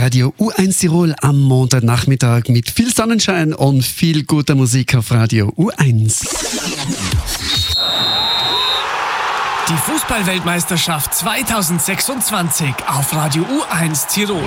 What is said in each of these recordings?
Radio U1 Tirol am Montagnachmittag mit viel Sonnenschein und viel guter Musik auf Radio U1. Die Fußball-Weltmeisterschaft 2026 auf Radio U1 Tirol.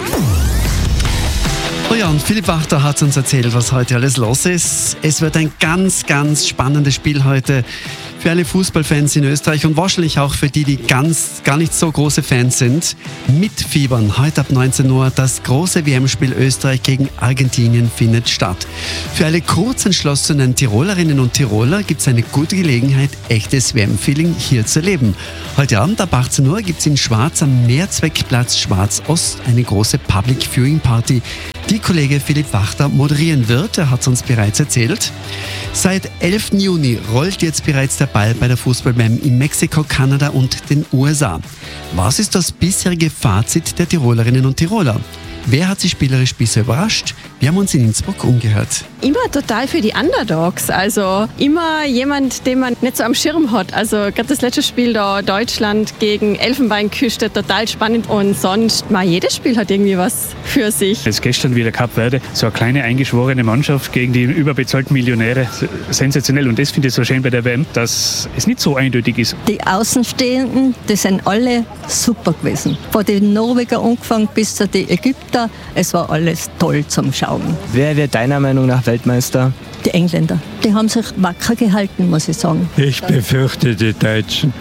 Oh ja, und Philipp Wachter hat uns erzählt, was heute alles los ist. Es wird ein ganz, ganz spannendes Spiel heute für alle Fußballfans in Österreich und wahrscheinlich auch für die gar nicht so große Fans sind. Mitfiebern, heute ab 19 Uhr, das große WM-Spiel Österreich gegen Argentinien findet statt. Für alle kurzentschlossenen Tirolerinnen und Tiroler gibt es eine gute Gelegenheit, echtes WM-Feeling hier zu erleben. Heute Abend ab 18 Uhr gibt es in Schwarz am Mehrzweckplatz Schwarz-Ost eine große Public Viewing Party, die Kollege Philipp Wachter moderieren wird. Er hat es uns bereits erzählt. Seit 11. Juni rollt jetzt bereits der Ball bei der Fußball-WM in Mexiko, Kanada und den USA. Was ist das bisherige Fazit der Tirolerinnen und Tiroler? Wer hat sich spielerisch bisher überrascht? Wir haben uns in Innsbruck umgehört. Immer total für die Underdogs, also immer jemand, den man nicht so am Schirm hat. Also gerade das letzte Spiel da, Deutschland gegen Elfenbeinküste, total spannend und sonst, jedes Spiel hat irgendwie was für sich. Jetzt gestern wieder Kap Verde, so eine kleine eingeschworene Mannschaft gegen die überbezahlten Millionäre, sensationell und das finde ich so schön bei der WM, dass es nicht so eindeutig ist. Die Außenstehenden, die sind alle super gewesen. Von den Norweger angefangen bis zu den Ägypter, es war alles toll zum Schauen. Wer wird deiner Meinung nach Weltmeister? Die Engländer, die haben sich wacker gehalten, muss ich sagen. Ich befürchte die Deutschen.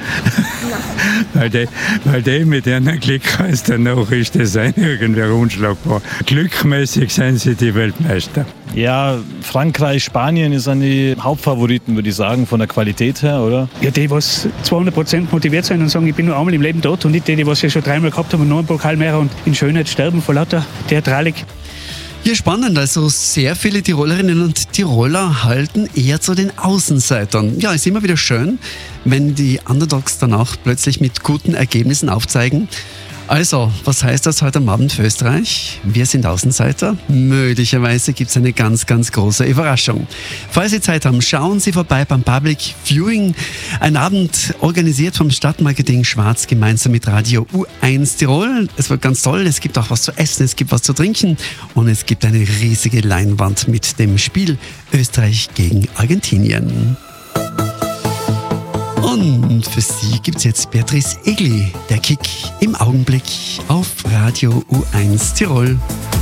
weil die mit ihren Klickreis danach ist das irgendwie unschlagbar. Glückmäßig sind sie die Weltmeister. Ja, Frankreich, Spanien sind die Hauptfavoriten, würde ich sagen, von der Qualität her, oder? Ja, die, was 200% motiviert sind und sagen, ich bin nur einmal im Leben dort und nicht die, was ja schon dreimal gehabt haben und noch einen Pokal mehr und in Schönheit sterben vor lauter Theatralik. Ja, spannend. Also sehr viele Tirolerinnen und Tiroler halten eher zu den Außenseitern. Ja, ist immer wieder schön, wenn die Underdogs dann auch plötzlich mit guten Ergebnissen aufzeigen. Also, was heißt das heute am Abend für Österreich? Wir sind Außenseiter. Möglicherweise gibt es eine ganz, ganz große Überraschung. Falls Sie Zeit haben, schauen Sie vorbei beim Public Viewing. Ein Abend organisiert vom Stadtmarketing Schwarz gemeinsam mit Radio U1 Tirol. Es wird ganz toll. Es gibt auch was zu essen, es gibt was zu trinken und es gibt eine riesige Leinwand mit dem Spiel Österreich gegen Argentinien. Und für Sie gibt es jetzt Beatrice Egli, der Kick im Augenblick auf Radio U1 Tirol.